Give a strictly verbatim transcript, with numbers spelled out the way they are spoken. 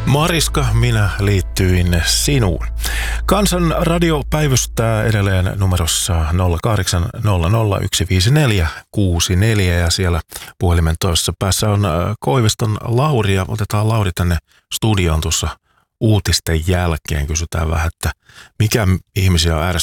Mariska, minä liittyin sinuun. Kansan radio päivystää edelleen numerossa nolla kahdeksan nolla nolla yksi viisi neljä kuusi neljä ja siellä puhelimen toisessa päässä on Koiviston Lauri ja otetaan Lauri tänne studioon tuossa uutisten jälkeen. Kysytään vähän, että mikä ihmisiä on